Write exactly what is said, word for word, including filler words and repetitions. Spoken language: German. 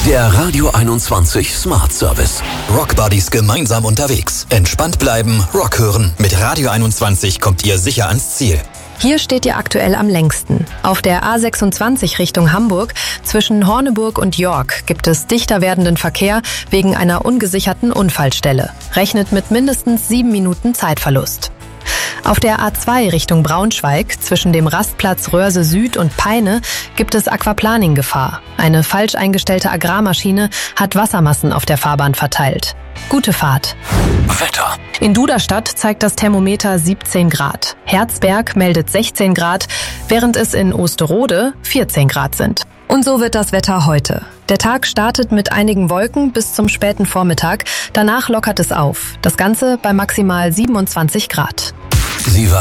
Der Radio einundzwanzig Smart Service. Rockbuddies gemeinsam unterwegs. Entspannt bleiben, Rock hören. Mit Radio einundzwanzig kommt ihr sicher ans Ziel. Hier steht ihr aktuell am längsten. Auf der A sechsundzwanzig Richtung Hamburg zwischen Horneburg und York gibt es dichter werdenden Verkehr wegen einer ungesicherten Unfallstelle. Rechnet mit mindestens sieben Minuten Zeitverlust. Auf der A zwei Richtung Braunschweig zwischen dem Rastplatz Röhrse Süd und Peine gibt es Aquaplaning-Gefahr. Eine falsch eingestellte Agrarmaschine hat Wassermassen auf der Fahrbahn verteilt. Gute Fahrt. Wetter. In Duderstadt zeigt das Thermometer siebzehn Grad. Herzberg meldet sechzehn Grad, während es in Osterode vierzehn Grad sind. Und so wird das Wetter heute. Der Tag startet mit einigen Wolken bis zum späten Vormittag. Danach lockert es auf. Das Ganze bei maximal siebenundzwanzig Grad. Sie war